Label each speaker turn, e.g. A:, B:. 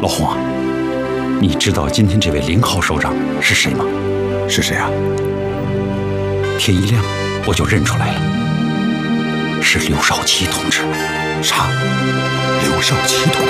A: 老洪啊，你知道今天这位0号首长是谁吗？
B: 是谁啊？
A: 天一亮我就认出来了，是刘少奇同志。
B: 啥？刘少奇同